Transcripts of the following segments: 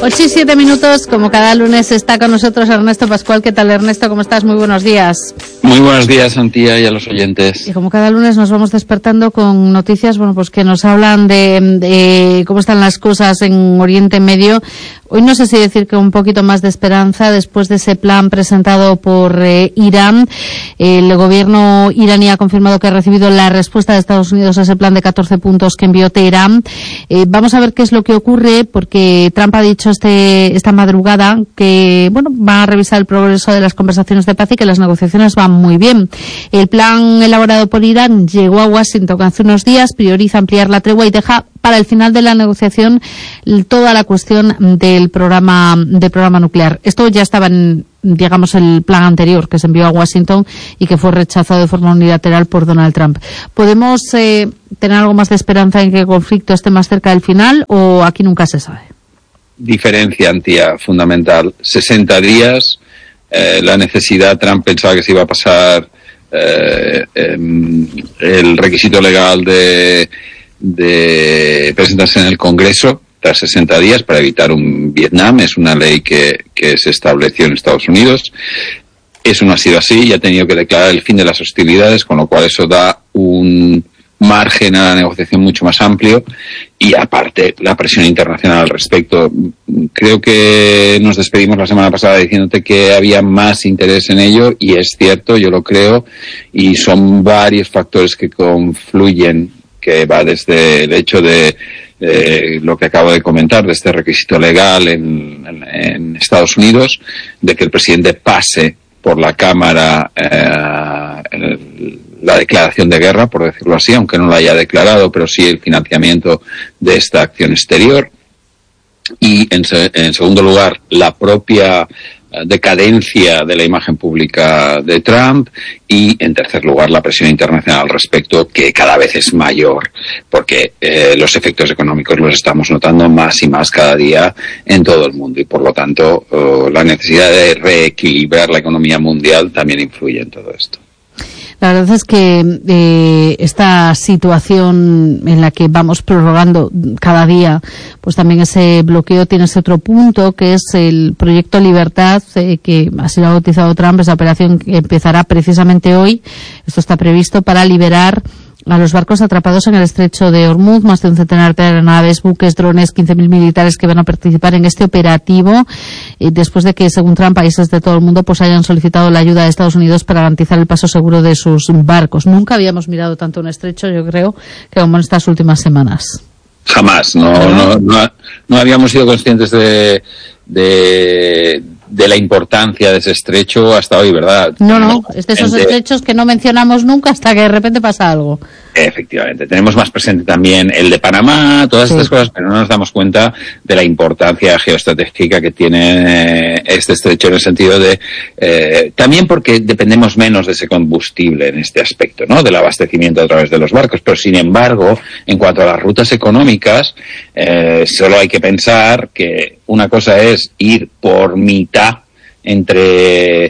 8:07, como cada lunes está con nosotros Ernesto Pascual. ¿Qué tal, Ernesto? ¿Cómo estás? Muy buenos días. Muy buenos días, Antía, y a los oyentes. Y como cada lunes nos vamos despertando con noticias, pues que nos hablan de cómo están las cosas en Oriente Medio. Hoy no sé si decir que un poquito más de esperanza después de ese plan presentado por Irán. El gobierno iraní ha confirmado que ha recibido la respuesta de Estados Unidos a ese plan de 14 puntos que envió Teherán. Vamos a ver qué es lo que ocurre, porque Trump ha dicho esta madrugada que va a revisar el progreso de las conversaciones de paz y que las negociaciones van muy bien. El plan elaborado por Irán llegó a Washington hace unos días, prioriza ampliar la tregua y deja para el final de la negociación toda la cuestión del programa nuclear. Esto ya estaba en, el plan anterior que se envió a Washington y que fue rechazado de forma unilateral por Donald Trump. ¿Podemos tener algo más de esperanza en que el conflicto esté más cerca del final o aquí nunca se sabe? Diferencia, Antía, fundamental. 60 días, la necesidad, Trump pensaba que se iba a pasar el requisito legal de presentarse en el Congreso tras 60 días para evitar un Vietnam. Es una ley que se estableció en Estados Unidos. Eso no ha sido así y ha tenido que declarar el fin de las hostilidades, con lo cual eso da un margen a la negociación mucho más amplio y aparte la presión internacional al respecto. Creo que nos despedimos la semana pasada diciéndote que había más interés en ello y es cierto, yo lo creo, y son varios factores que confluyen, que va desde el hecho de lo que acabo de comentar, de este requisito legal en Estados Unidos, de que el presidente pase por la Cámara la declaración de guerra, por decirlo así, aunque no la haya declarado, pero sí el financiamiento de esta acción exterior. Y en segundo lugar, la propia decadencia de la imagen pública de Trump y, en tercer lugar, la presión internacional al respecto, que cada vez es mayor, porque los efectos económicos los estamos notando más y más cada día en todo el mundo y, por lo tanto, la necesidad de reequilibrar la economía mundial también influye en todo esto. La verdad es que esta situación en la que vamos prorrogando cada día, pues también ese bloqueo tiene ese otro punto, que es el proyecto Libertad, que así lo ha bautizado Trump, esa operación que empezará precisamente hoy. Esto está previsto para liberar a los barcos atrapados en el estrecho de Hormuz, más de un centenar de aeronaves, buques, drones, 15.000 militares que van a participar en este operativo, después de que, según Trump, países de todo el mundo pues hayan solicitado la ayuda de Estados Unidos para garantizar el paso seguro de sus barcos. Nunca habíamos mirado tanto un estrecho, yo creo, que como en estas últimas semanas. Jamás, no habíamos sido conscientes de la importancia de ese estrecho hasta hoy, ¿verdad? No, es de esos estrechos que no mencionamos nunca hasta que de repente pasa algo. Efectivamente, tenemos más presente también el de Panamá, todas estas cosas, pero no nos damos cuenta de la importancia geoestratégica que tiene este estrecho, en el sentido de también porque dependemos menos de ese combustible en este aspecto, ¿no? Del abastecimiento a través de los barcos, pero sin embargo, en cuanto a las rutas económicas, solo hay que pensar que una cosa es ir por mitad entre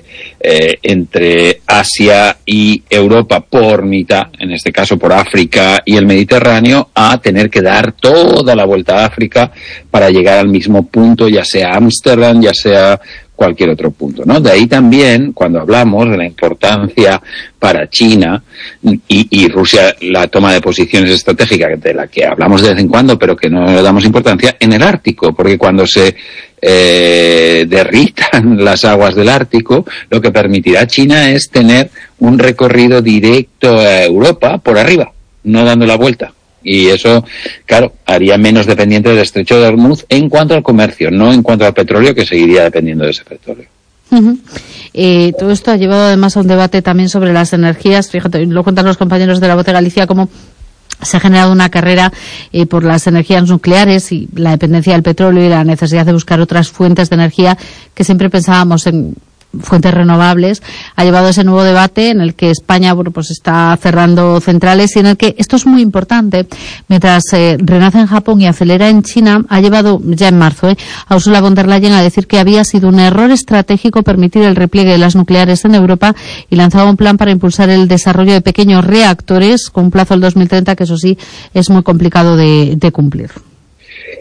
Asia y Europa, por mitad, en este caso por África y el Mediterráneo, a tener que dar toda la vuelta a África para llegar al mismo punto, ya sea Ámsterdam, ya sea cualquier otro punto, ¿no? De ahí también, cuando hablamos de la importancia para China y Rusia, la toma de posiciones estratégicas de la que hablamos de vez en cuando, pero que no le damos importancia, en el Ártico, porque cuando se derritan las aguas del Ártico, lo que permitirá a China es tener un recorrido directo a Europa por arriba, no dando la vuelta. Y eso, claro, haría menos dependiente del estrecho de Hormuz en cuanto al comercio, no en cuanto al petróleo, que seguiría dependiendo de ese petróleo. Uh-huh. Todo esto ha llevado además a un debate también sobre las energías. Fíjate, lo cuentan los compañeros de La Voz de Galicia, cómo se ha generado una carrera por las energías nucleares y la dependencia del petróleo y la necesidad de buscar otras fuentes de energía que siempre pensábamos en fuentes renovables. Ha llevado ese nuevo debate en el que España pues está cerrando centrales y en el que esto es muy importante. Mientras renace en Japón y acelera en China, ha llevado ya en marzo a Ursula von der Leyen a decir que había sido un error estratégico permitir el repliegue de las nucleares en Europa y lanzaba un plan para impulsar el desarrollo de pequeños reactores con un plazo del 2030 que, eso sí, es muy complicado de cumplir.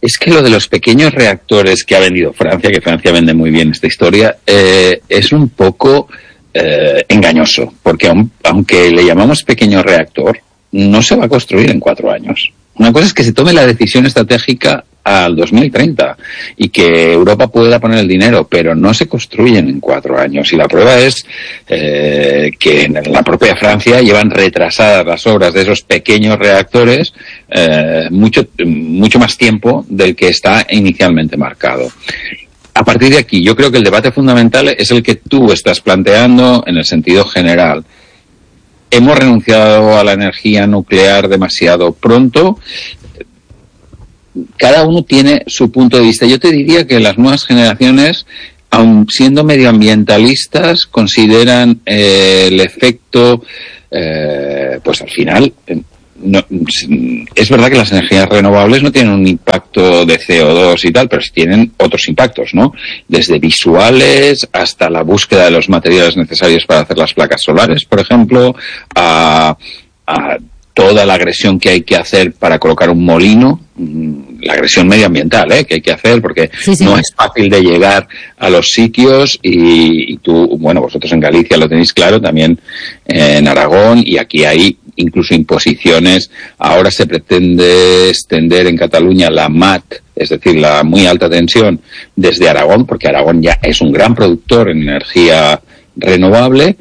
Es que lo de los pequeños reactores que ha vendido Francia, que Francia vende muy bien esta historia, es un poco engañoso, porque aunque le llamamos pequeño reactor, no se va a construir en 4 años. Una cosa es que se tome la decisión estratégica al 2030 y que Europa pueda poner el dinero, pero no se construyen en 4 años. Y la prueba es que en la propia Francia llevan retrasadas las obras de esos pequeños reactores mucho más tiempo del que está inicialmente marcado. A partir de aquí, yo creo que el debate fundamental es el que tú estás planteando en el sentido general. ¿Hemos renunciado a la energía nuclear demasiado pronto? Cada uno tiene su punto de vista. Yo te diría que las nuevas generaciones, aun siendo medioambientalistas, consideran el efecto, pues al final, no, es verdad que las energías renovables no tienen un impacto de CO2 y tal, pero sí tienen otros impactos, ¿no? Desde visuales hasta la búsqueda de los materiales necesarios para hacer las placas solares, por ejemplo, a toda la agresión que hay que hacer para colocar un molino, la agresión medioambiental que hay que hacer, porque sí. No es fácil de llegar a los sitios y tú, bueno, vosotros en Galicia lo tenéis claro, también en Aragón, y aquí hay incluso imposiciones. Ahora se pretende extender en Cataluña la MAT, es decir, la muy alta tensión, desde Aragón, porque Aragón ya es un gran productor en energía renovable,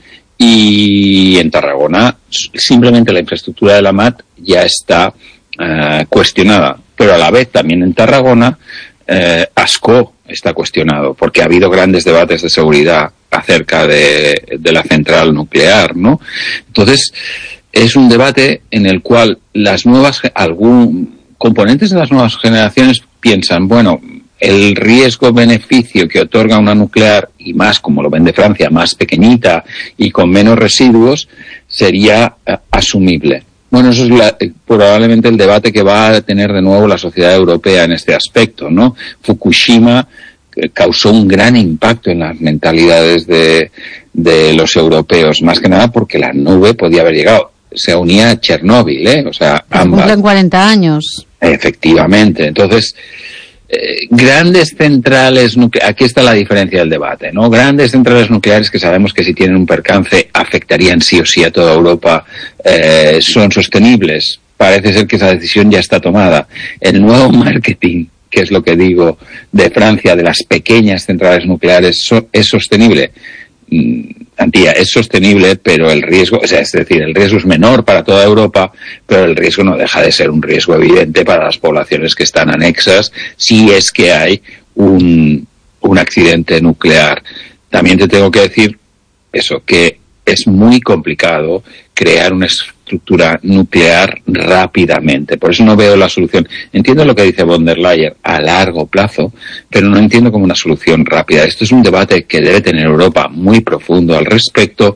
y en Tarragona simplemente la infraestructura de la MAT ya está cuestionada, pero a la vez también en Tarragona Ascó está cuestionado, porque ha habido grandes debates de seguridad acerca de la central nuclear, ¿no? Entonces, es un debate en el cual componentes de las nuevas generaciones piensan, bueno, el riesgo-beneficio que otorga una nuclear, y más como lo vende Francia, más pequeñita y con menos residuos, sería asumible. Bueno, eso es probablemente el debate que va a tener de nuevo la sociedad europea en este aspecto, ¿no? Fukushima causó un gran impacto en las mentalidades de los europeos, más que nada porque la nube podía haber llegado. Se unía a Chernóbil, o sea, ambas. Cumplen 40 años. Efectivamente. Entonces, grandes centrales nucleares, aquí está la diferencia del debate, ¿no? Grandes centrales nucleares que sabemos que si tienen un percance afectarían sí o sí a toda Europa, son sostenibles. Parece ser que esa decisión ya está tomada. El nuevo marketing, que es lo que digo, de Francia, de las pequeñas centrales nucleares, ¿es sostenible? Antía, es sostenible, pero el riesgo, es decir, el riesgo es menor para toda Europa, pero el riesgo no deja de ser un riesgo evidente para las poblaciones que están anexas, si es que hay un accidente nuclear. También te tengo que decir eso, que es muy complicado crear una estructura nuclear rápidamente. Por eso no veo la solución. Entiendo lo que dice von der Leyen a largo plazo, pero no entiendo como una solución rápida. Esto es un debate que debe tener Europa muy profundo al respecto,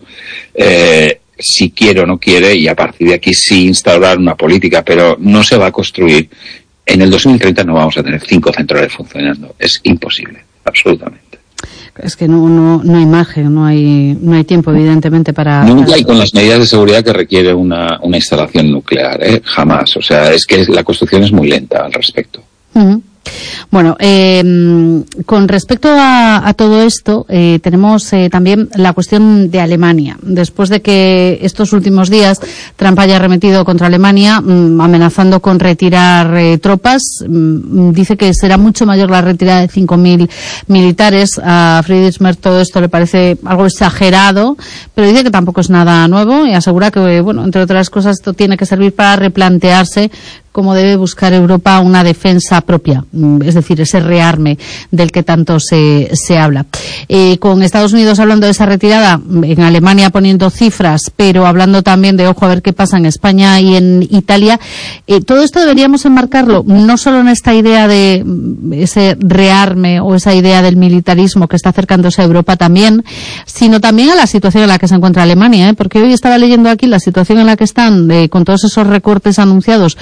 si quiere o no quiere, y a partir de aquí sí instaurar una política, pero no se va a construir. En el 2030 no vamos a tener 5 centrales funcionando. Es imposible, absolutamente. Es que no hay margen, no hay tiempo, evidentemente, para... Nunca, y con las medidas de seguridad que requiere una instalación nuclear, jamás. O sea, es que la construcción es muy lenta al respecto. Uh-huh. Bueno, con respecto a todo esto, tenemos también la cuestión de Alemania. Después de que estos últimos días Trump haya arremetido contra Alemania, amenazando con retirar tropas, dice que será mucho mayor la retirada de 5.000 militares. A Friedrich Merz todo esto le parece algo exagerado, pero dice que tampoco es nada nuevo y asegura que, bueno, entre otras cosas, esto tiene que servir para replantearse cómo debe buscar Europa una defensa propia, es decir, ese rearme del que tanto se habla. Con Estados Unidos hablando de esa retirada, en Alemania poniendo cifras, pero hablando también de, ojo, a ver qué pasa en España y en Italia. Todo esto deberíamos enmarcarlo no solo en esta idea de ese rearme o esa idea del militarismo que está acercándose a Europa también, sino también a la situación en la que se encuentra Alemania, porque hoy estaba leyendo aquí la situación en la que están, con todos esos recortes anunciados,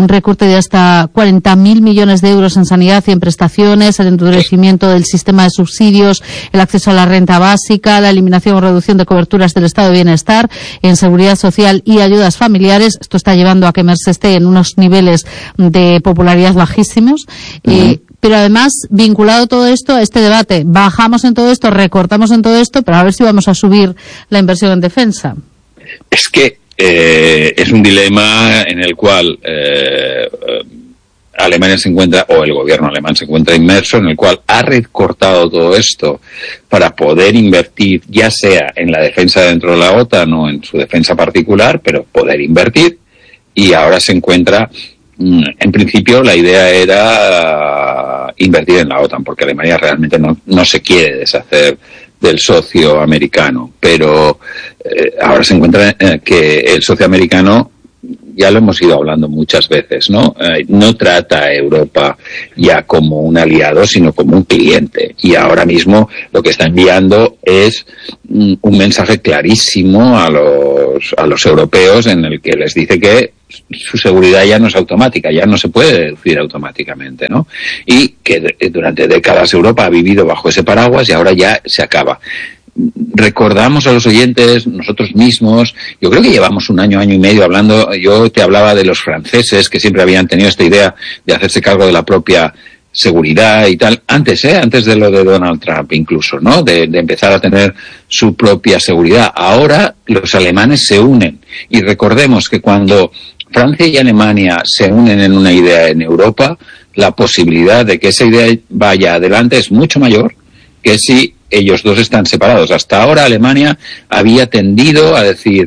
un recorte de hasta 40.000 millones de euros en sanidad y en prestaciones, el endurecimiento del sistema de subsidios, el acceso a la renta básica, la eliminación o reducción de coberturas del estado de bienestar, en seguridad social y ayudas familiares. Esto está llevando a que Merz esté en unos niveles de popularidad bajísimos. Pero además, vinculado todo esto a este debate, bajamos en todo esto, recortamos en todo esto, pero a ver si vamos a subir la inversión en defensa. Es que es un dilema en el cual Alemania se encuentra, o el gobierno alemán se encuentra inmerso, en el cual ha recortado todo esto para poder invertir, ya sea en la defensa dentro de la OTAN o en su defensa particular, pero poder invertir, y ahora se encuentra. En principio la idea era invertir en la OTAN, porque Alemania realmente no se quiere deshacer del socio americano, pero ahora se encuentra que el socio americano, ya lo hemos ido hablando muchas veces, ¿no? No trata a Europa ya como un aliado, sino como un cliente. Y ahora mismo lo que está enviando es un mensaje clarísimo a los europeos, en el que les dice que su seguridad ya no es automática, ya no se puede deducir automáticamente, ¿no? Y que durante décadas Europa ha vivido bajo ese paraguas y ahora ya se acaba. Recordamos a los oyentes, nosotros mismos, yo creo que llevamos un año y medio hablando, yo te hablaba de los franceses que siempre habían tenido esta idea de hacerse cargo de la propia seguridad y tal, antes de lo de Donald Trump incluso, ¿no? De empezar a tener su propia seguridad. Ahora los alemanes se unen, y recordemos que cuando Francia y Alemania se unen en una idea en Europa, la posibilidad de que esa idea vaya adelante es mucho mayor que si ellos dos están separados. Hasta ahora Alemania había tendido a decir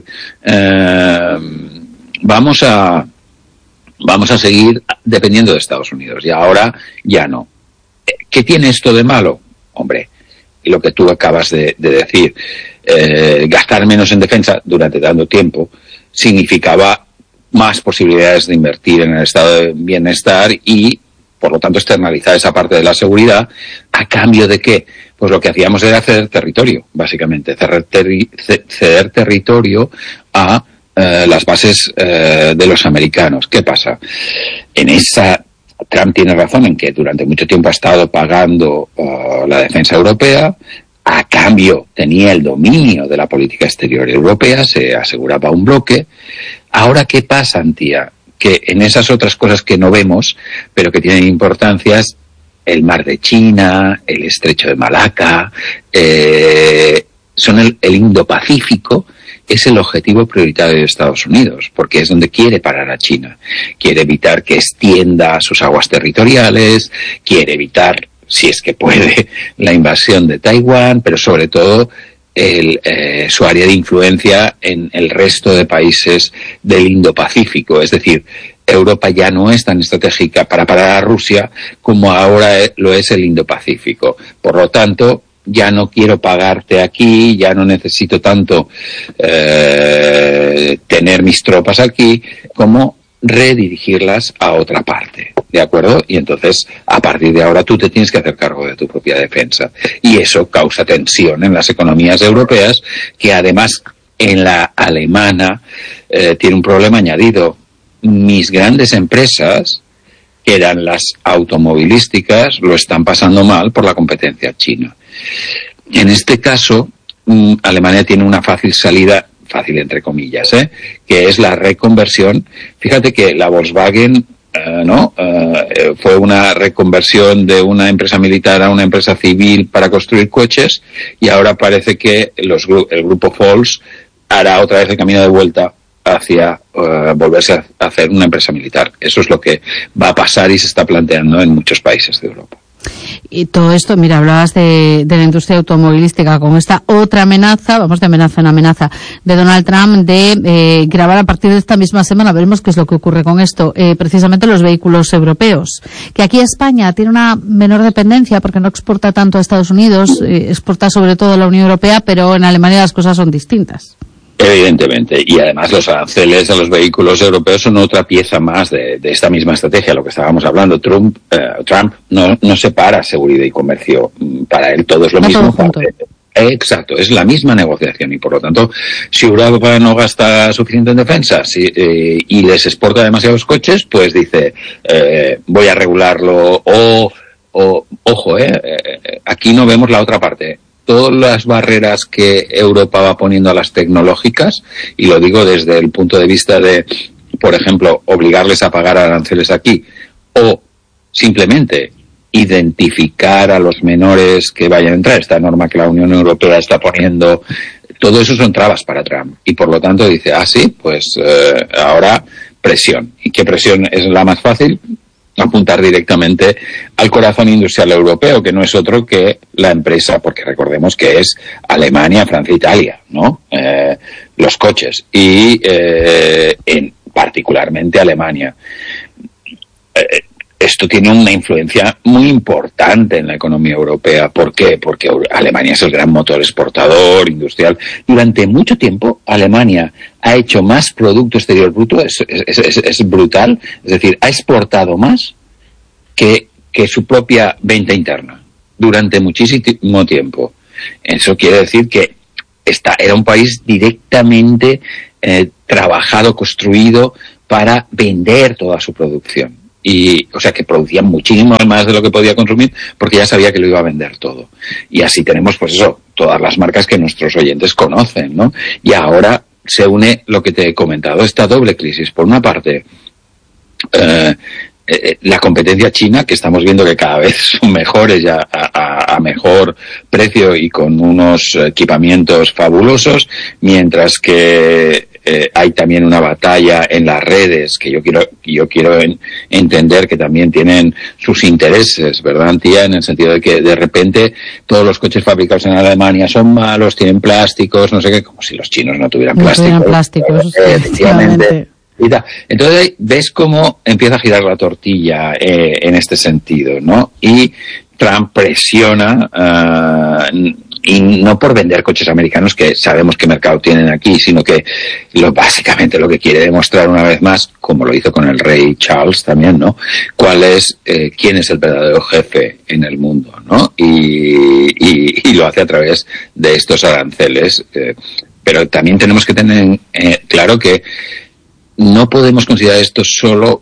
vamos a seguir dependiendo de Estados Unidos, y ahora ya no. ¿Qué tiene esto de malo? Hombre, lo que tú acabas de decir, gastar menos en defensa durante tanto tiempo significaba más posibilidades de invertir en el estado de bienestar y, por lo tanto, externalizar esa parte de la seguridad. ¿A cambio de qué? Pues lo que hacíamos era ceder territorio, básicamente, ceder territorio a las bases de los americanos. ¿Qué pasa? Trump tiene razón en que durante mucho tiempo ha estado pagando la defensa europea. A cambio tenía el dominio de la política exterior europea, se aseguraba un bloque. Ahora, ¿qué pasa, Antía? Que en esas otras cosas que no vemos, pero que tienen importancias, el mar de China, el estrecho de Malaca, son el Indo-Pacífico, es el objetivo prioritario de Estados Unidos, porque es donde quiere parar a China. Quiere evitar que extienda sus aguas territoriales, quiere evitar, si es que puede, la invasión de Taiwán, pero sobre todo su área de influencia en el resto de países del Indo-Pacífico. Es decir, Europa ya no es tan estratégica para parar a Rusia como ahora lo es el Indo-Pacífico. Por lo tanto, ya no quiero pagarte aquí, ya no necesito tanto tener mis tropas aquí, como redirigirlas a otra parte, ¿de acuerdo? Y entonces, a partir de ahora, tú te tienes que hacer cargo de tu propia defensa. Y eso causa tensión en las economías europeas, que además en la alemana tiene un problema añadido. Mis grandes empresas, que eran las automovilísticas, lo están pasando mal por la competencia china. En este caso, Alemania tiene una fácil salida, fácil entre comillas, que es la reconversión. Fíjate que la Volkswagen fue una reconversión de una empresa militar a una empresa civil para construir coches, y ahora parece que el grupo Volks hará otra vez el camino de vuelta hacia volverse a hacer una empresa militar. Eso es lo que va a pasar y se está planteando en muchos países de Europa. Y todo esto, mira, hablabas de la industria automovilística con esta otra amenaza, vamos de amenaza en amenaza, de Donald Trump de grabar a partir de esta misma semana, veremos qué es lo que ocurre con esto, precisamente los vehículos europeos. Que aquí España tiene una menor dependencia porque no exporta tanto a Estados Unidos, exporta sobre todo a la Unión Europea, pero en Alemania las cosas son distintas. Evidentemente, y además los aranceles a los vehículos europeos son otra pieza más de esta misma estrategia, lo que estábamos hablando. Trump no separa seguridad y comercio, para él todo es lo mismo. Exacto, es la misma negociación y por lo tanto, si Europa no gasta suficiente en defensa y les exporta demasiados coches, pues dice, voy a regularlo ojo, aquí no vemos la otra parte. Todas las barreras que Europa va poniendo a las tecnológicas, y lo digo desde el punto de vista de, por ejemplo, obligarles a pagar aranceles aquí, o simplemente identificar a los menores que vayan a entrar, esta norma que la Unión Europea está poniendo, todo eso son trabas para Trump. Y por lo tanto dice, sí, pues ahora presión. ¿Y qué presión es la más fácil? Apuntar directamente al corazón industrial europeo, que no es otro que la empresa, porque recordemos que es Alemania, Francia, Italia, ¿no? Los coches. Y particularmente Alemania. Esto tiene una influencia muy importante en la economía europea. ¿Por qué? Porque Alemania es el gran motor exportador, industrial. Durante mucho tiempo, Alemania ha hecho más Producto Exterior Bruto, es brutal, es decir, ha exportado más que su propia venta interna durante muchísimo tiempo. Eso quiere decir que era un país directamente trabajado, construido para vender toda su producción. Y, o sea, que producían muchísimo más de lo que podía consumir porque ya sabía que lo iba a vender todo. Y así tenemos, pues eso, todas las marcas que nuestros oyentes conocen, ¿no? Y ahora se une lo que te he comentado, esta doble crisis. Por una parte, la competencia china, que estamos viendo que cada vez son mejores ya a mejor precio y con unos equipamientos fabulosos, mientras que hay también una batalla en las redes que yo quiero entender que también tienen sus intereses, ¿verdad, Antía? En el sentido de que de repente todos los coches fabricados en Alemania son malos, tienen plásticos, no sé qué, como si los chinos no tuvieran plásticos. Efectivamente. Entonces ahí ves cómo empieza a girar la tortilla en este sentido, ¿no? Y Trump presiona y no por vender coches americanos, que sabemos qué mercado tienen aquí, sino que básicamente lo que quiere demostrar una vez más, como lo hizo con el rey Charles también, ¿no? Quién es el verdadero jefe en el mundo, ¿no? Y lo hace a través de estos aranceles. Pero también tenemos que tener claro que no podemos considerar esto solo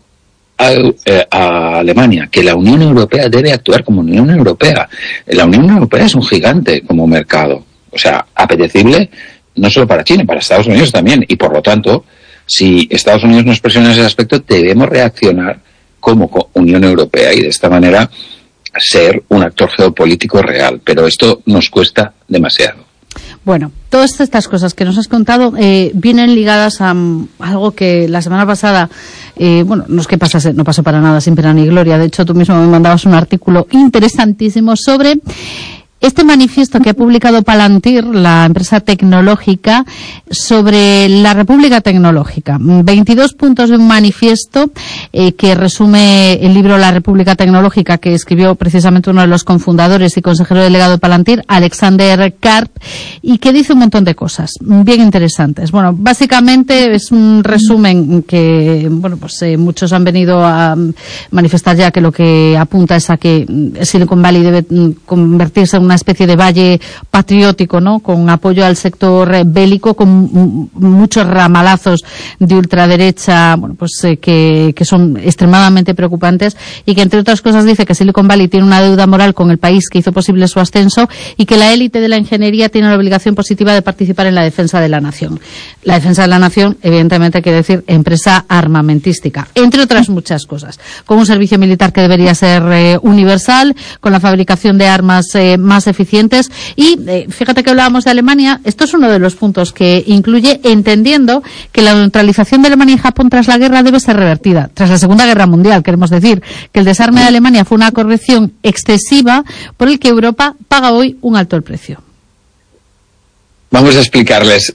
a Alemania, que la Unión Europea debe actuar como Unión Europea. La Unión Europea es un gigante como mercado, o sea, apetecible no solo para China, para Estados Unidos también, y por lo tanto, si Estados Unidos nos presiona en ese aspecto, debemos reaccionar como Unión Europea y de esta manera ser un actor geopolítico real, pero esto nos cuesta demasiado. Bueno, todas estas cosas que nos has contado vienen ligadas a algo que la semana pasada, no es que pasase, no pasó para nada sin pena ni gloria. De hecho, tú mismo me mandabas un artículo interesantísimo sobre este manifiesto que ha publicado Palantir, la empresa tecnológica, sobre la República Tecnológica. 22 puntos de un manifiesto que resume el libro La República Tecnológica, que escribió precisamente uno de los cofundadores y consejero delegado de Palantir, Alexander Karp, y que dice un montón de cosas bien interesantes. Bueno, básicamente es un resumen que, muchos han venido a manifestar ya que lo que apunta es a que Silicon Valley debe convertirse en una especie de valle patriótico, ¿no? Con apoyo al sector bélico, con muchos ramalazos de ultraderecha, que son extremadamente preocupantes, y que entre otras cosas dice que Silicon Valley tiene una deuda moral con el país que hizo posible su ascenso y que la élite de la ingeniería tiene la obligación positiva de participar en la defensa de la nación. La defensa de la nación, evidentemente, quiere decir empresa armamentística, entre otras muchas cosas, con un servicio militar que debería ser universal, con la fabricación de armas más eficientes. Y fíjate que hablábamos de Alemania, esto es uno de los puntos que incluye, entendiendo que la neutralización de Alemania y Japón tras la guerra debe ser revertida, tras la Segunda Guerra Mundial. Queremos decir que el desarme de Alemania fue una corrección excesiva por el que Europa paga hoy un alto el precio. Vamos a explicarles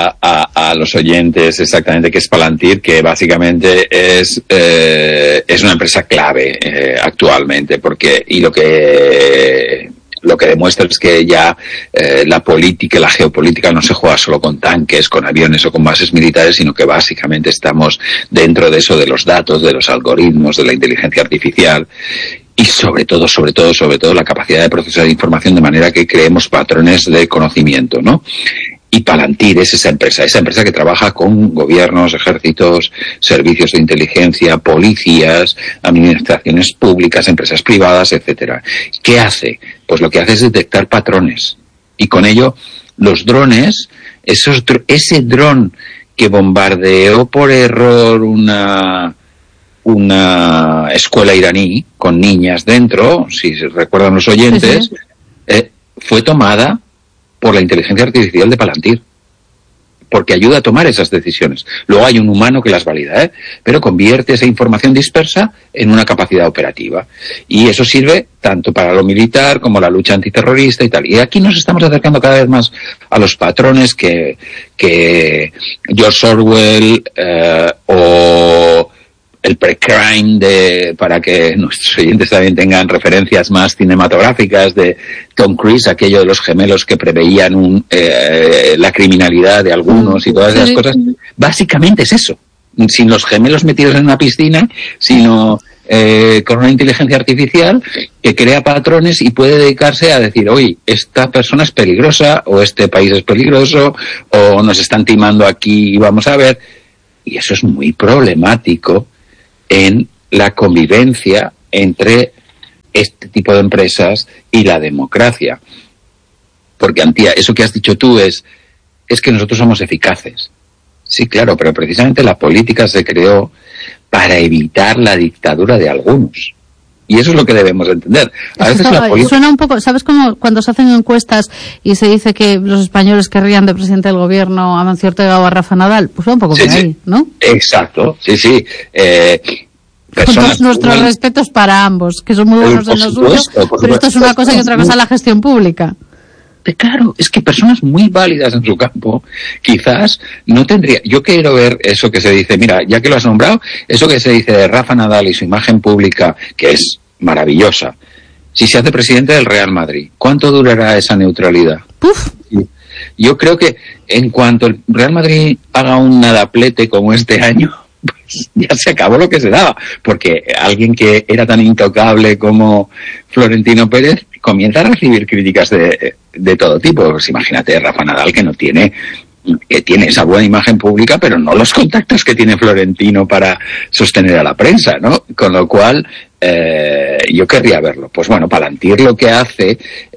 a los oyentes exactamente qué es Palantir, que básicamente es una empresa clave actualmente, porque lo que demuestra es que ya la política, la geopolítica no se juega solo con tanques, con aviones o con bases militares, sino que básicamente estamos dentro de eso, de los datos, de los algoritmos, de la inteligencia artificial. y sobre todo, la capacidad de procesar información de manera que creemos patrones de conocimiento, ¿no? Y Palantir es esa empresa que trabaja con gobiernos, ejércitos, servicios de inteligencia, policías, administraciones públicas, empresas privadas, etcétera. ¿Qué hace? Pues lo que hace es detectar patrones. Y con ello, los drones, ese dron que bombardeó por error una escuela iraní con niñas dentro, si recuerdan los oyentes, fue tomada por la inteligencia artificial de Palantir, porque ayuda a tomar esas decisiones. Luego hay un humano que las valida, pero convierte esa información dispersa en una capacidad operativa. Y eso sirve tanto para lo militar como la lucha antiterrorista y tal. Y aquí nos estamos acercando cada vez más a los patrones que George Orwell o el pre-crime para que nuestros oyentes también tengan referencias más cinematográficas de Tom Cruise, aquello de los gemelos que preveían la criminalidad de algunos y todas esas cosas. Básicamente es eso. Sin los gemelos metidos en una piscina, sino con una inteligencia artificial que crea patrones y puede dedicarse a decir, oye, esta persona es peligrosa, o este país es peligroso, o nos están timando aquí y vamos a ver. Y eso es muy problemático en la convivencia entre este tipo de empresas y la democracia. Porque, Antía, eso que has dicho tú es que nosotros somos eficaces. Sí, claro, pero precisamente la política se creó para evitar la dictadura de algunos. Y eso es lo que debemos entender. A veces la política... Suena un poco, ¿sabes cómo cuando se hacen encuestas y se dice que los españoles querrían de presidente del gobierno a Amancio Ortega o a Rafa Nadal? Pues va un poco por ahí, ¿no? Exacto, sí. Con todos nuestros respetos para ambos, que son muy buenos en lo suyo, pero esto es una cosa y otra cosa la gestión pública. Claro, es que personas muy válidas en su campo quizás no tendría. Yo quiero ver eso que se dice, mira, ya que lo has nombrado, eso que se dice de Rafa Nadal y su imagen pública, que es maravillosa. Si se hace presidente del Real Madrid, ¿cuánto durará esa neutralidad? ¡Puf! Yo creo que en cuanto el Real Madrid haga un nadaplete como este año, pues ya se acabó lo que se daba, porque alguien que era tan intocable como Florentino Pérez comienza a recibir críticas de todo tipo. Pues imagínate Rafa Nadal, que tiene esa buena imagen pública, pero no los contactos que tiene Florentino para sostener a la prensa, ¿no? Con lo cual, yo querría verlo. Pues bueno, Palantir lo que hace,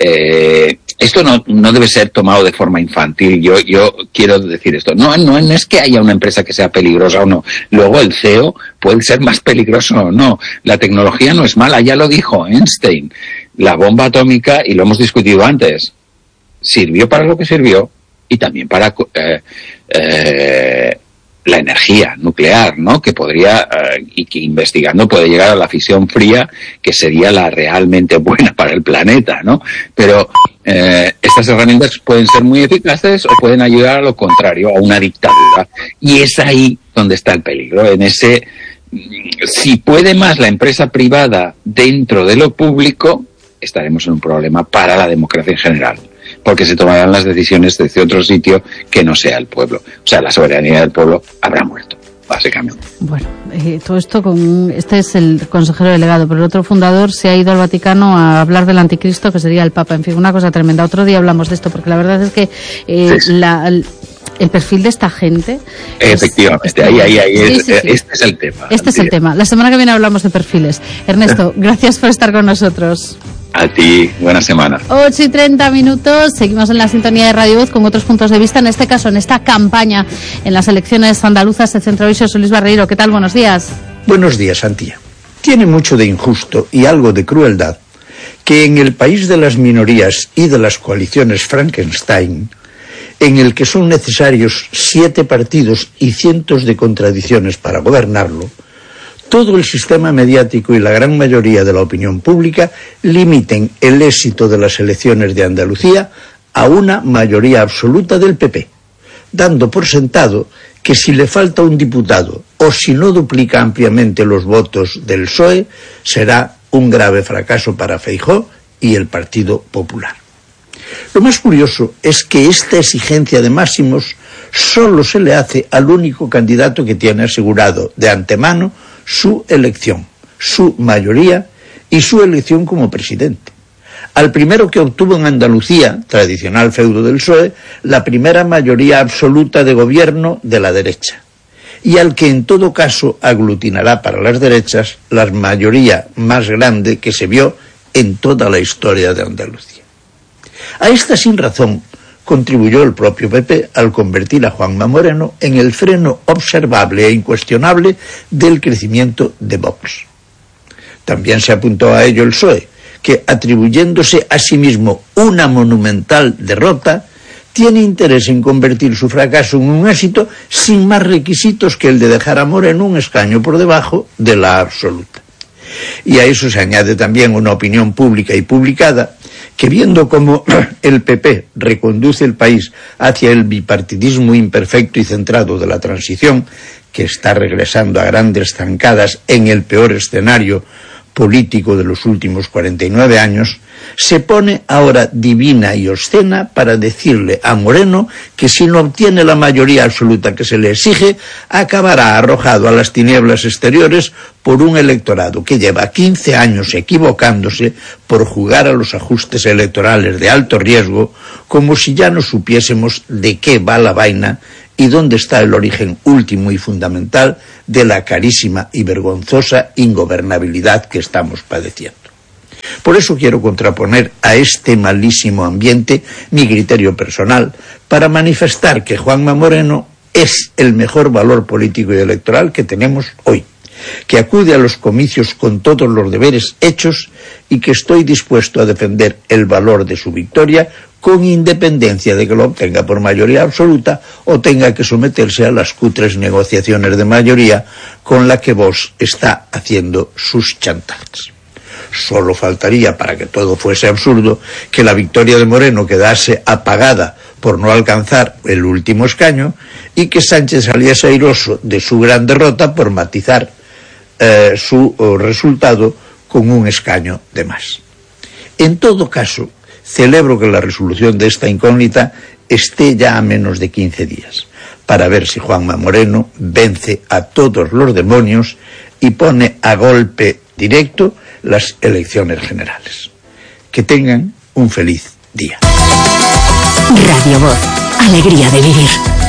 esto no debe ser tomado de forma infantil. Yo quiero decir esto. No es que haya una empresa que sea peligrosa o no. Luego el CEO puede ser más peligroso o no. La tecnología no es mala, ya lo dijo Einstein. La bomba atómica, y lo hemos discutido antes, sirvió para lo que sirvió, y también para la energía nuclear, ¿no? Que podría, y que investigando puede llegar a la fisión fría, que sería la realmente buena para el planeta, ¿no? Pero estas herramientas pueden ser muy eficaces o pueden ayudar a lo contrario, a una dictadura. Y es ahí donde está el peligro, en ese... Si puede más la empresa privada dentro de lo público, estaremos en un problema para la democracia en general, porque se tomarán las decisiones desde otro sitio que no sea el pueblo. O sea, la soberanía del pueblo habrá muerto, básicamente. Bueno, todo esto este es el consejero delegado, pero el otro fundador se ha ido al Vaticano a hablar del anticristo, que sería el Papa. En fin, una cosa tremenda. Otro día hablamos de esto, porque la verdad es que el perfil de esta gente... Efectivamente, ahí. Este es el tema. Este es el tema. La semana que viene hablamos de perfiles. Ernesto, gracias por estar con nosotros. A ti, buena semana. 8:30, seguimos en la sintonía de Radio Voz con otros puntos de vista, en este caso, en esta campaña en las elecciones andaluzas de Centro Viso. Luis Barreiro, ¿qué tal? Buenos días. Buenos días, Antía. Tiene mucho de injusto y algo de crueldad que en el país de las minorías y de las coaliciones Frankenstein, en el que son necesarios 7 partidos y cientos de contradicciones para gobernarlo, todo el sistema mediático y la gran mayoría de la opinión pública limiten el éxito de las elecciones de Andalucía a una mayoría absoluta del PP, dando por sentado que si le falta un diputado o si no duplica ampliamente los votos del PSOE, será un grave fracaso para Feijóo y el Partido Popular. Lo más curioso es que esta exigencia de máximos solo se le hace al único candidato que tiene asegurado de antemano su elección, su mayoría y su elección como presidente. Al primero que obtuvo en Andalucía, tradicional feudo del PSOE, la primera mayoría absoluta de gobierno de la derecha, y al que en todo caso aglutinará para las derechas la mayoría más grande que se vio en toda la historia de Andalucía. A esta sinrazón contribuyó el propio PP al convertir a Juanma Moreno en el freno observable e incuestionable del crecimiento de Vox. También se apuntó a ello el PSOE, que, atribuyéndose a sí mismo una monumental derrota, tiene interés en convertir su fracaso en un éxito sin más requisitos que el de dejar a Moreno un escaño por debajo de la absoluta. Y a eso se añade también una opinión pública y publicada que, viendo cómo el PP reconduce el país hacia el bipartidismo imperfecto y centrado de la transición, que está regresando a grandes zancadas en el peor escenario político de los últimos 49 años, se pone ahora divina y obscena para decirle a Moreno que si no obtiene la mayoría absoluta que se le exige, acabará arrojado a las tinieblas exteriores por un electorado que lleva 15 años equivocándose por jugar a los ajustes electorales de alto riesgo, como si ya no supiésemos de qué va la vaina y dónde está el origen último y fundamental de la carísima y vergonzosa ingobernabilidad que estamos padeciendo. Por eso quiero contraponer a este malísimo ambiente mi criterio personal, para manifestar que Juanma Moreno es el mejor valor político y electoral que tenemos hoy, que acude a los comicios con todos los deberes hechos y que estoy dispuesto a defender el valor de su victoria con independencia de que lo obtenga por mayoría absoluta o tenga que someterse a las cutres negociaciones de mayoría con la que Vox está haciendo sus chantajes. Solo faltaría, para que todo fuese absurdo, que la victoria de Moreno quedase apagada por no alcanzar el último escaño y que Sánchez saliese airoso de su gran derrota por matizar su resultado con un escaño de más. En todo caso, celebro que la resolución de esta incógnita esté ya a menos de 15 días, para ver si Juanma Moreno vence a todos los demonios y pone a golpe directo las elecciones generales. Que tengan un feliz día. Radio Voz, alegría de vivir.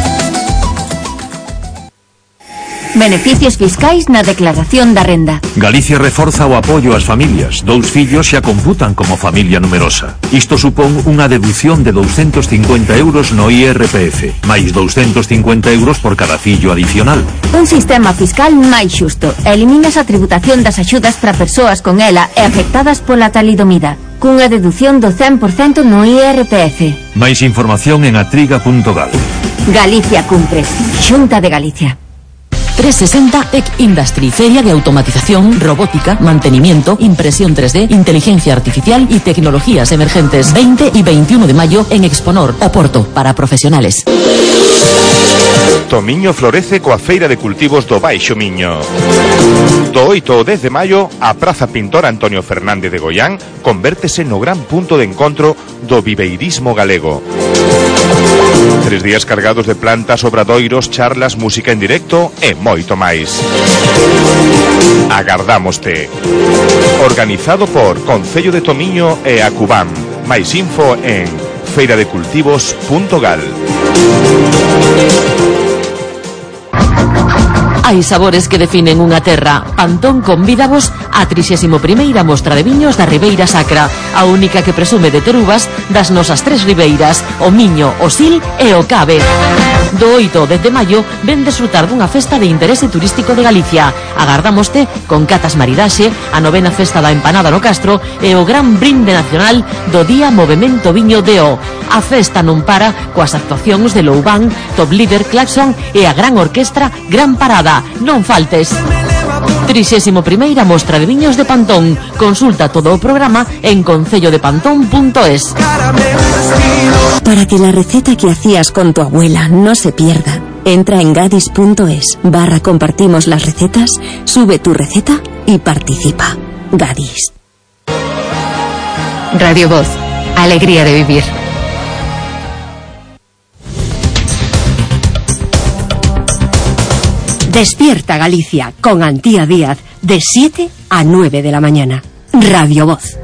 Beneficios fiscais na declaración da renda. Galicia reforza o apoio ás familias. 2 fillos xa computan como familia numerosa. Isto supón unha deducción de 250 euros no IRPF, máis 250 euros por cada fillo adicional. Un sistema fiscal máis xusto. Eliminas a tributación das axudas para persoas con ela e afectadas pola talidomida, cunha deducción do 100% no IRPF. Máis información en atriga.gal. Galicia cumpre. Xunta de Galicia. 360 Tech Industry, feria de automatización, robótica, mantenimiento, impresión 3D, inteligencia artificial y tecnologías emergentes. 20 y 21 de mayo en Exponor, Oporto, para profesionales. Tomiño florece coa Feira de Cultivos do Baixo Miño. Do 8 ao 10 de maio, a Praza Pintor Antonio Fernández de Goián convértese no gran punto de encontro do viveirismo galego. 3 días cargados de plantas, obradoiros, charlas, música en directo e moito máis. Agardámoste. Organizado por Concello de Tomiño e Acubam. Máis info en feiradecultivos.gal. Hai sabores que definen unha terra. Pantón convídavos á 31ª Mostra de Viños da Ribeira Sacra, a única que presume de ter uvas das nosas 3 ribeiras, o Miño, o Sil e o Cabe. Do 8 ao 10 de maio ven desfrutar dunha festa de interese turístico de Galicia. Agardámoste con catas maridaxe, a 9ª festa da empanada no Castro e o gran brinde nacional do Día Movemento Viño DO. A festa non para coas actuacións de Loubán, Top Líder, Claxon e a gran orquestra Gran Parada. Non faltes. 31ª Mostra de Viños de Pantón. Consulta todo o programa en concellodepantón.es. Para que la receta que hacías con tu abuela no se pierda, entra en gadis.es/compartimos las recetas, sube tu receta y participa. Gadis. Radio Voz, alegría de vivir. Despierta Galicia con Antía Díaz de 7 a 9 de la mañana. Radio Voz.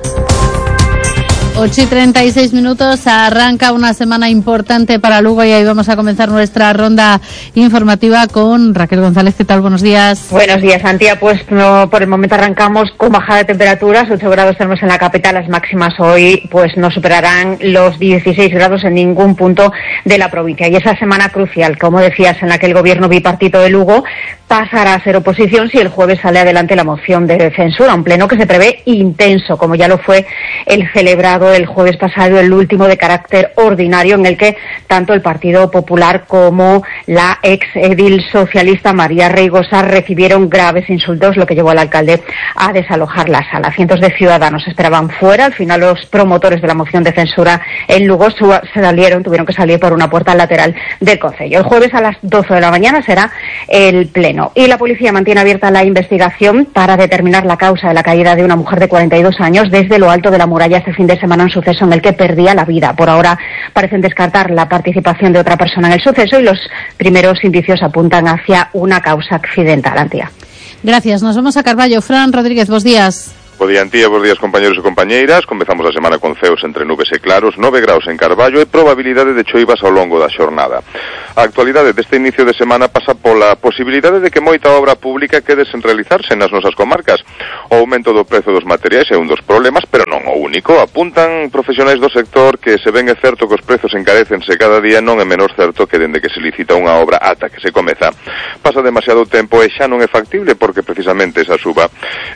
8:36, arranca una semana importante para Lugo y ahí vamos a comenzar nuestra ronda informativa con Raquel González. ¿Qué tal? Buenos días. Buenos días, Antía. Pues no, por el momento arrancamos con bajada de temperaturas. 8 grados tenemos en la capital. Las máximas hoy pues no superarán los 16 grados en ningún punto de la provincia. Y esa semana crucial, como decías, en la que el gobierno bipartito de Lugo pasará a ser oposición si el jueves sale adelante la moción de censura, un pleno que se prevé intenso, como ya lo fue el celebrado el jueves pasado, el último de carácter ordinario, en el que tanto el Partido Popular como la ex edil socialista María Reigosa recibieron graves insultos, lo que llevó al alcalde a desalojar la sala. Cientos de ciudadanos esperaban fuera. Al final los promotores de la moción de censura en Lugo tuvieron que salir por una puerta lateral del concello. El jueves a las 12 de la mañana será el pleno. Y la policía mantiene abierta la investigación para determinar la causa de la caída de una mujer de 42 años desde lo alto de la muralla este fin de semana, un suceso en el que perdía la vida. Por ahora parecen descartar la participación de otra persona en el suceso y los primeros indicios apuntan hacia una causa accidental. Antía. Gracias. Nos vamos a Carballo. Fran Rodríguez, buenos días. Bo día, Antía, bos días, compañeros e compañeiras. Comezamos a semana con ceos entre nubes e claros, 9 graus en Carballo e probabilidade de choivas ao longo da xornada. A actualidade deste inicio de semana pasa pola posibilidade de que moita obra pública quede sen realizarse nas nosas comarcas. O aumento do prezo dos materiais é un dos problemas, pero non o único. Apuntan profesionais do sector que, se ben é certo que os prezos encarecense cada día, non é menos certo que dende que se licita unha obra ata que se comeza pasa demasiado tempo e xa non é factible, porque precisamente esa suba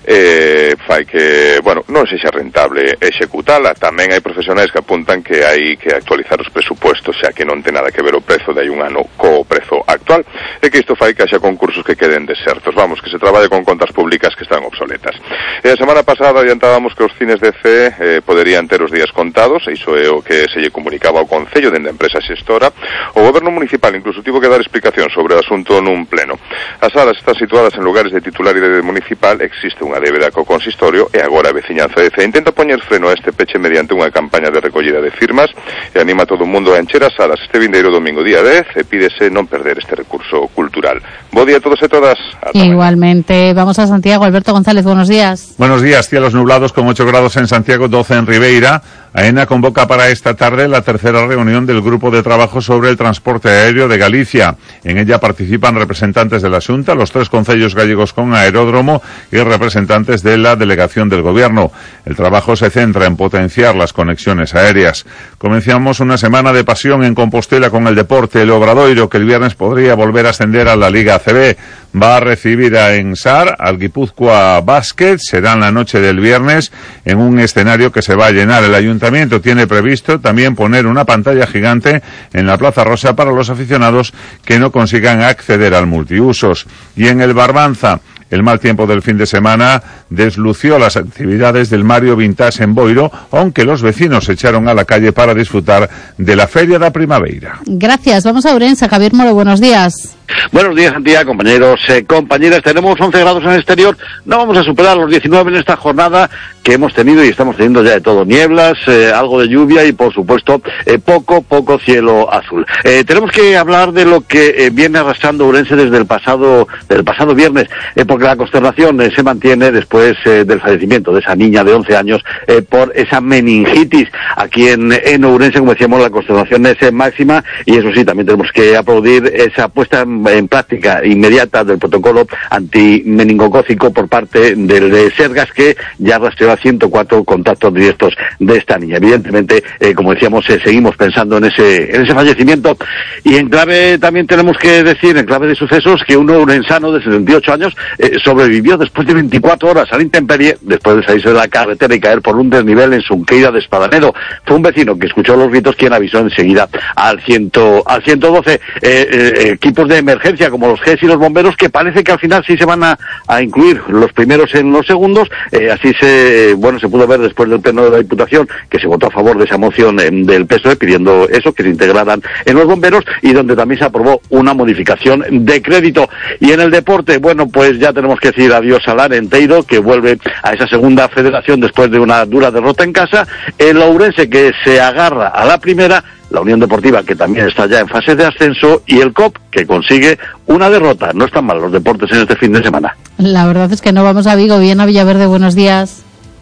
fai que, bueno, non sexa rentable executala. Tamén hai profesionais que apuntan que hai que actualizar os presupuestos, xa que non ten nada que ver o prezo de hai un ano co prezo actual, e que isto fai que haxa concursos que queden desertos. Vamos, que se traballe con contas públicas que están obsoletas. E a semana pasada adiantábamos que os cines de C poderían ter os días contados, e iso é o que se lle comunicaba ao Concello dende a empresa xestora. O Goberno Municipal incluso tivo que dar explicación sobre o asunto nun pleno. As salas están situadas en lugares de titularidade municipal, existe unha débeda co consistorio e agora a veciñanza de C intenta poñer freno a este peche mediante unha campaña de recollida de firmas e anima a todo o mundo a encher as salas este vindeiro domingo día 10 e pídese non perder este recurso cultural. Bo día a todos e todas. Igualmente, vamos a Santiago. Alberto González, buenos días. Buenos días, cielos nublados con 8 grados en Santiago, 12 en Ribeira. AENA convoca para esta tarde la tercera reunión del Grupo de Trabajo sobre el Transporte Aéreo de Galicia. En ella participan representantes de la Xunta, los 3 concellos gallegos con aeródromo y representantes de la delegación del Gobierno. El trabajo se centra en potenciar las conexiones aéreas. Comenzamos una semana de pasión en Compostela con el deporte. El Obradoiro, que el viernes podría volver a ascender a la Liga ACB, va a recibir a Ensar, al Guipúzcoa Basket. Será en la noche del viernes en un escenario que se va a llenar. El Ayuntamiento tiene previsto también poner una pantalla gigante en la Plaza Rosa para los aficionados que no consigan acceder al multiusos. Y en el Barbanza, el mal tiempo del fin de semana deslució las actividades del Mario Vintage en Boiro, aunque los vecinos se echaron a la calle para disfrutar de la Feria da Primavera. Gracias. Vamos a Ourense. Javier Moro, buenos días. Buenos días, Antía, compañeros, compañeras. Tenemos 11 grados en el exterior. No vamos a superar los 19 en esta jornada que hemos tenido y estamos teniendo ya de todo. Nieblas, algo de lluvia y, por supuesto, poco cielo azul. Tenemos que hablar de lo que viene arrastrando Ourense desde el pasado viernes, porque la consternación se mantiene después del fallecimiento de esa niña de 11 años por esa meningitis. Aquí en Ourense, como decíamos, la consternación es máxima y eso sí, también tenemos que aplaudir esa puesta en práctica inmediata del protocolo antimeningocócico por parte del Sergas, que ya rastreó a 104 contactos directos de esta niña. Evidentemente, como decíamos, seguimos pensando en ese fallecimiento. Y en clave también tenemos que decir, en clave de sucesos, que un ourensano de 78 años sobrevivió después de 24 horas a la intemperie, después de salirse de la carretera y caer por un desnivel en Sunqueira de Espadanedo. Fue un vecino que escuchó los gritos quien avisó enseguida al 112. Equipos de emergencia como los GES y los bomberos, que parece que al final sí se van a incluir los primeros en los segundos. Así se pudo ver después del pleno de la Diputación que se votó a favor de esa moción del PSOE pidiendo eso, que se integraran en los bomberos, y donde también se aprobó una modificación de crédito. Y en el deporte, pues ya tenemos que decir adiós al Arenteiro, que vuelve a esa segunda federación después de una dura derrota en casa. El Ourense, que se agarra a la primera, la Unión Deportiva, que también está ya en fase de ascenso, y el COP, que consigue una derrota. No están mal los deportes en este fin de semana. La verdad es que no. Vamos a Vigo. Bien, a Villaverde, buenos días.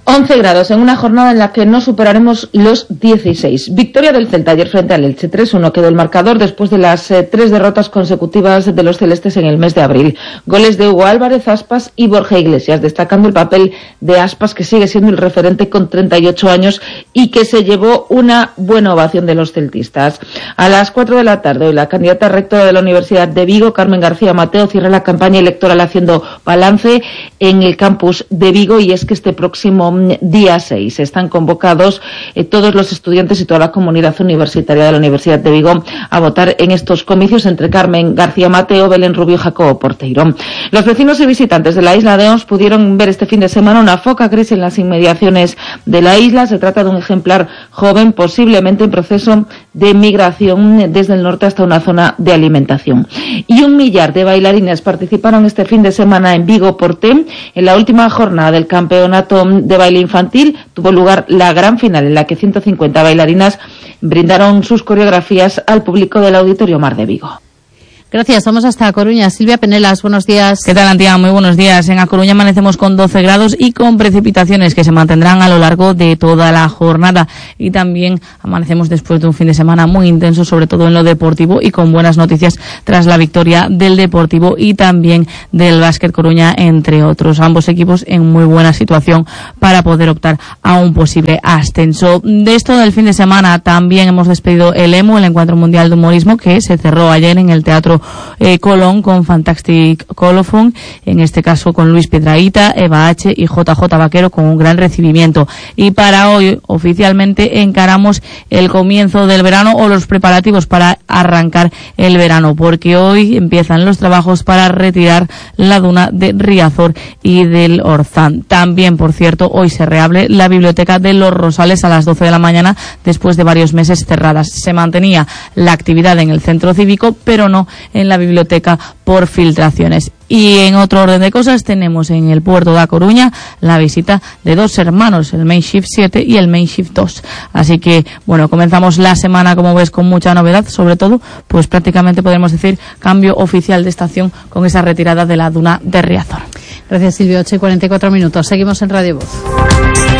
11 grados en una jornada en la que no superaremos los 16. Victoria del Celta ayer frente al Elche. 3-1 quedó el marcador después de las 3 derrotas consecutivas de los celestes en el mes de abril. Goles de Hugo Álvarez, Aspas y Borja Iglesias, destacando el papel de Aspas, que sigue siendo el referente con 38 años y que se llevó una buena ovación de los celtistas. A las 4 de la tarde, hoy la candidata rectora de la Universidad de Vigo, Carmen García Mateo, cierra la campaña electoral haciendo balance en el campus de Vigo, y es que este próximo día 6 están convocados todos los estudiantes y toda la comunidad universitaria de la Universidad de Vigo a votar en estos comicios entre Carmen García Mateo, Belén Rubio y Jacobo Porteiro. Los vecinos y visitantes de la isla de Ons pudieron ver este fin de semana una foca gris en las inmediaciones de la isla. Se trata de un ejemplar joven, posiblemente en proceso de migración desde el norte hasta una zona de alimentación. Y 1 millar de bailarines participaron este fin de semana en Vigo Porté. En la última jornada del campeonato de baile infantil tuvo lugar la gran final, en la que 150 bailarinas brindaron sus coreografías al público del Auditorio Mar de Vigo. Gracias, vamos hasta Coruña. Silvia Penelas, buenos días. ¿Qué tal, Antía? Muy buenos días. En A Coruña amanecemos con 12 grados y con precipitaciones que se mantendrán a lo largo de toda la jornada. Y también amanecemos después de un fin de semana muy intenso, sobre todo en lo deportivo, y con buenas noticias tras la victoria del Deportivo y también del Básquet Coruña, entre otros. Ambos equipos en muy buena situación para poder optar a un posible ascenso. De esto del fin de semana también hemos despedido el EMU, el Encuentro Mundial de Humorismo, que se cerró ayer en el Teatro Colón con Fantastic Colophon, en este caso con Luis Piedrahita, Eva H. y JJ Vaquero, con un gran recibimiento. Y para hoy oficialmente encaramos el comienzo del verano, o los preparativos para arrancar el verano, porque hoy empiezan los trabajos para retirar la duna de Riazor y del Orzán. También, por cierto, hoy se reabre la biblioteca de Los Rosales a las 12 de la mañana después de varios meses cerradas. Se mantenía la actividad en el centro cívico, pero no en la biblioteca por filtraciones. Y en otro orden de cosas, tenemos en el puerto de A Coruña la visita de 2 hermanos, el Main Shift 7 y el Main Shift 2. Así que, bueno, comenzamos la semana, como ves, con mucha novedad, sobre todo, pues prácticamente podemos decir cambio oficial de estación con esa retirada de la duna de Riazor. Gracias, Silvio. 8:44. Seguimos en Radio Voz.